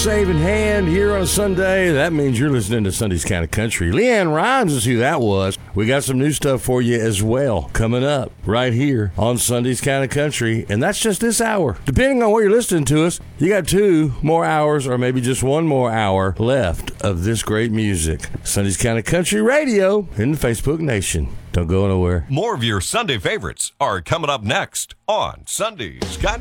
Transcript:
saving hand here on a Sunday. That means you're listening to Sunday's Kind of Country. Leanne Rhymes is who that was. We got some new stuff for you as well coming up right here on Sunday's Kind of Country. And that's just this hour. Depending on where you're listening to us, you got 2 more hours or maybe just 1 more hour left of this great music. Sunday's Kind of Country Radio in the Facebook Nation. Don't go nowhere. More of your Sunday favorites are coming up next on Sunday's Kind of